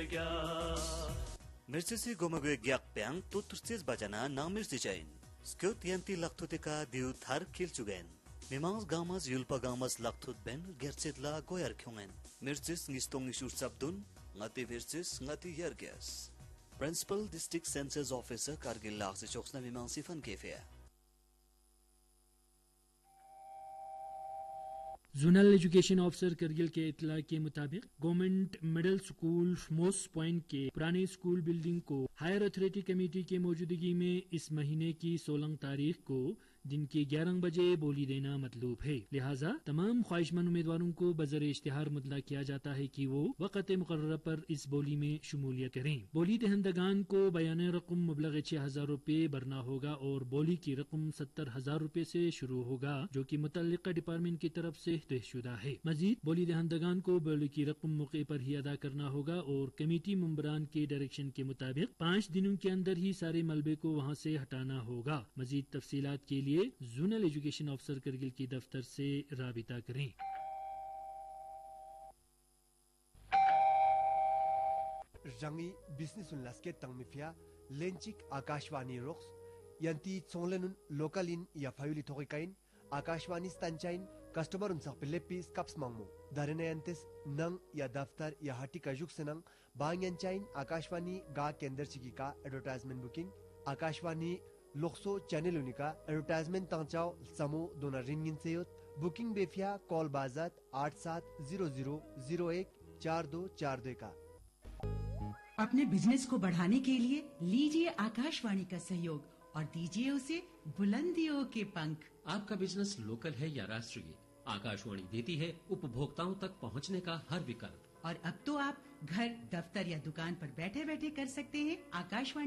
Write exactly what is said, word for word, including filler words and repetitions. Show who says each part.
Speaker 1: Mircisi gomague gyak peang tutursis bajana nang mirci chain. Skut yanti laktuteka diu thar kil chugen. Mimangs gamas yulpa gamas laktut ben gercetla goyar kyungen. Mircis ngistong ngishur sabdun ngati mircis ngati yerges. Principal District Census Officer Kargil Laksi Choksna Mimang Sifan Kefia.
Speaker 2: Zonal education officer Kargil के इतला के मुताबिक government middle school मोस point के पुराने school building को higher authority committee के मौजूदगी में इस महीने की सोलह तारीख को दिन के ग्यारह बजे बोली देना मतलूब है। लिहाजा तमाम ख्वाहिशमंद उम्मीदवारों को बजर इश्तिहार मुतला किया जाता है कि वो वक़्त मुकर्रर पर इस बोली में शमूलियत करें। बोली दहंदगान को बयान रकम मुबलग छह हजार रूपए भरना होगा और बोली की रकम सत्तर हजार रूपए से शुरू होगा, जो कि मुतल्लिका डिपार्टमेंट की तरफ से तयशुदा है। मजीद बोली दहंदगान को बोली की रकम मौके पर ही अदा करना होगा और कमेटी मेंबरान के डायरेक्शन के मुताबिक पाँच दिनों के अंदर ही सारे मलबे को वहाँ से हटाना होगा। मजीद तफसीलात के लिए जोनल एजुकेशन ऑफिसर करगिल की दफ्तर से राबिता करें।
Speaker 3: रंगी बिजनेस लस्के तंगमिफिया लेंचिक आकाशवाणी रोक्स यंती चोंगलेनुन लोकल इन या फायुली थोकिकाइन आकाशवाणी स्टंचाइन कस्टमर उनसा पिलेपी स्कप्स मांगमो दारेनयंतिस नंग या दफ्तर या हटी कजुक सनंग बांगयंचाइन आकाशवाणी गा केंद्र चिकी का advertisement booking Akashvani लोक्सो channel उनिका advertisement तंचाओ समो दोना रिंगिन सेयोत बुकिंग बेफिया कॉल बाजात आठ सात जीरो जीरो जीरो एक चार दो चार दो का।
Speaker 4: अपने बिजनेस को बढ़ाने के लिए लीजिए आकाशवाणी का सहयोग और दीजिए उसे बुलंदियों के पंख।
Speaker 5: आपका बिजनेस लोकल है या राष्ट्रीय, आकाशवाणी देती है उपभोक्ताओं तक पहुंचने का हर विकल्प।
Speaker 4: और अब तो आप घर, दफ्तर या दुकान पर बैठे बैठे कर सकते हैं आकाशवाणी